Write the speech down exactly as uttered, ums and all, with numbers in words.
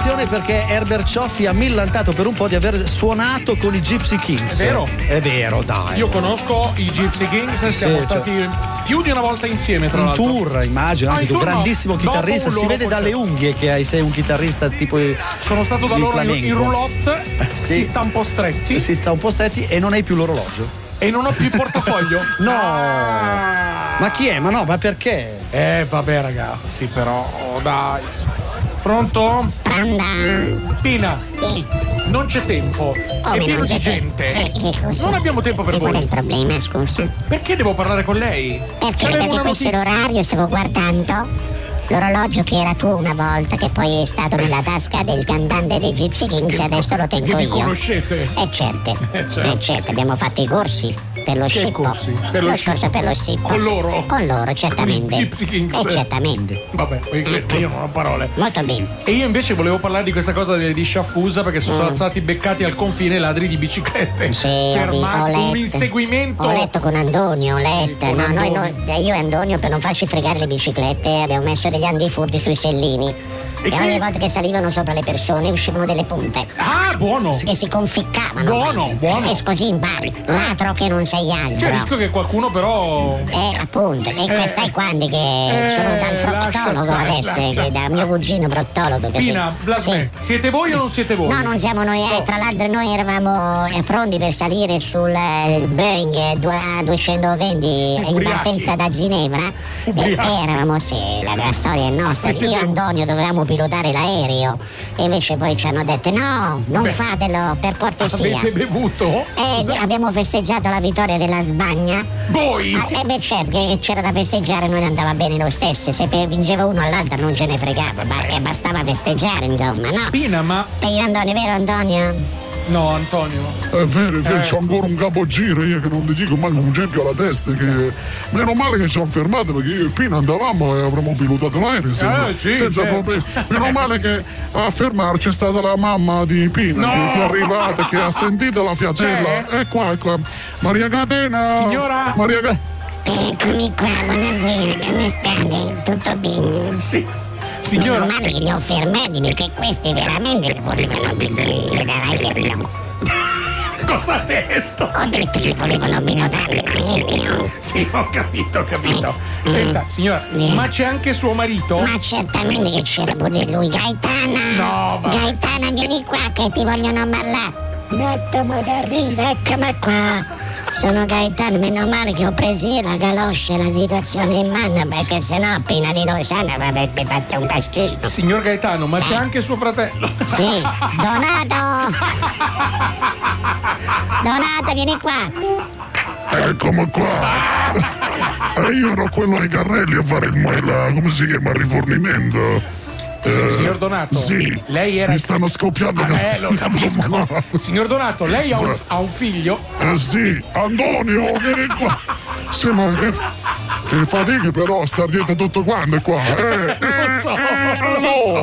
attenzione perché Herbert Cioffi ha millantato per un po' di aver suonato con i Gypsy Kings. È vero? È vero, dai. Io conosco i Gypsy Kings, siamo Sì, stati cioè, più di una volta insieme, tra in l'altro. tour, immagino, Ah, anche in tu, tour no. grandissimo Dopo chitarrista, un si loro vede dalle concerto. unghie che sei un chitarrista tipo Sono stato da di loro in, flamenco. in roulotte, Sì. si sta un po' stretti Si sta un po' stretti e non hai più l'orologio. e non ho più il portafoglio. No! Ah. Ma chi è? Ma no, ma perché? Eh vabbè ragazzi, però oh, dai. Pronto? Pina, non c'è tempo, è pieno di gente. Eh, che cosa? Non abbiamo tempo per E qual è voi. il problema, scusa? Perché devo parlare con lei? Perché? C'avevo Perché una questo è notizia. l'orario, stavo guardando l'orologio che era tuo una volta, che poi è stato nella tasca del cantante dei Gypsy Kings, e adesso lo tengo Che mi io. conoscete? Eh certo, Eh, certo. eh certo, abbiamo fatto i corsi per lo Che scippo. corsi? Per lo lo scippo? scorso per lo scippo. Con loro? Con loro, certamente. Con i Gypsy Kings? Eh certamente. Vabbè, perché io non ho parole. Molto bene. E io invece volevo parlare di questa cosa di, di Sciaffusa, perché sono Mm. stati beccati al confine ladri di biciclette. Sì, ho, vi- ho Fermati, letto. un inseguimento. Ho letto con Antonio, ho letto. Con No, noi, Antonio. noi- io e Antonio, per non farci fregare le biciclette, abbiamo messo degli andifurti sui sellini. E E, che- ogni volta che salivano sopra le persone uscivano delle punte. Ah, buono! Che si conficcavano. Buono, buono. E così impari. Ladro che non sei altro. C'è il rischio che qualcuno però. Eh, appunto, e Eh, sai quando che eh, sono dal lascia proctologo stare, adesso, lascia che da mio cugino proctologo. Che Pina, si- Blasme, sì. siete voi o non siete voi? No, non siamo noi, eh, No. tra l'altro noi eravamo eh, pronti per salire sul eh, Boeing eh, due- duecentoventi in Ubriachi. partenza da Ginevra e, Ubriachi. e eravamo, sì, la, la storia è nostra. Avete Io e bevuto? Antonio dovevamo pilotare l'aereo e invece poi ci hanno detto no, non Beh, fatelo per cortesia. Avete bevuto? E abbiamo festeggiato la vittoria della Spagna. Voi? Ah, eh beh certo che c'era da festeggiare, non andava bene lo stesso, se pe- vinceva uno all'altro non ce ne fregava, ma eh, bastava festeggiare insomma, no? Pina, ma. E io Antonio, vero Antonio? No, Antonio. È vero, è vero, Eh. c'ho ancora un capogiro io che non ti dico mai un cerchio alla testa, che meno male che ci hanno fermato perché io e Pina andavamo e avremmo pilotato l'aereo senza, Eh, sì, senza certo. problemi. Meno male che a fermarci è stata la mamma di Pina No! che, che è arrivata, che ha sentito la fiatella. C'è? È qua, è qua. Maria Catena! Signora? Maria Ca- Eccomi qua, buonasera, come state? Tutto bene? Sì. Meno Signora. male che li ho fermati perché questi veramente volevano pilotare l'aereo. Cosa ha detto? Ho detto che volevano pilotare l'aereo. Sì, ho capito, ho capito. Senta, signora, Sì. ma c'è anche suo marito? Ma certamente che c'era pure lui, Gaetana! No, va. Gaetana, vieni qua che ti vogliono ballare! Un attimo che arriva, eccomi qua! Sono Gaetano, meno male che ho preso io la galoscia e la situazione in mano, perché sennò appena di Rosana mi avrebbe fatto un casino. Signor Gaetano, ma Sì. c'è anche suo fratello. Sì, Donato! Donato, vieni qua! Eccomi qua! E io ero quello ai carrelli a fare il, il come si chiama, il rifornimento. Sì, signor Donato, Sì, lei era. mi stanno scoppiando. Ah, eh, lo capisco. No. Signor Donato, lei ha un, Sì. ha un figlio? Eh sì, Antonio, vieni qua. Sì, ma che, che fatiche però star dietro tutto quanto qua. Eh, Lo so, eh, lo no. so.